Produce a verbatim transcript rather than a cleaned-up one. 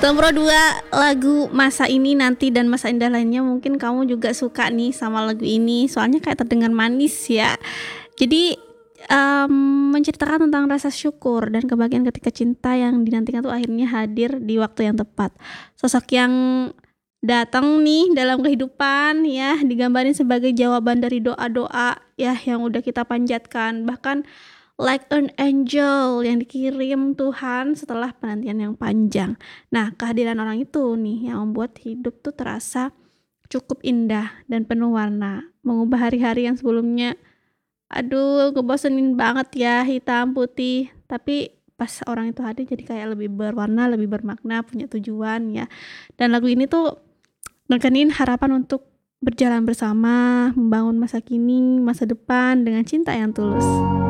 Nomor dua, lagu Masa Ini Nanti dan Masa Indah Lainnya. Mungkin kamu juga suka nih sama lagu ini, soalnya kayak terdengar manis ya. Jadi um, menceritakan tentang rasa syukur dan kebahagiaan ketika cinta yang dinantikan tuh akhirnya hadir di waktu yang tepat. Sosok yang datang nih dalam kehidupan ya digambarin sebagai jawaban dari doa-doa ya yang udah kita panjatkan, bahkan like an angel yang dikirim Tuhan setelah penantian yang panjang. Nah, kehadiran orang itu nih yang membuat hidup tuh terasa cukup indah dan penuh warna, mengubah hari-hari yang sebelumnya aduh ngebosenin banget ya, hitam putih, tapi pas orang itu hadir jadi kayak lebih berwarna, lebih bermakna, punya tujuan ya. Dan lagu ini tuh nekenin harapan untuk berjalan bersama, membangun masa kini, masa depan dengan cinta yang tulus.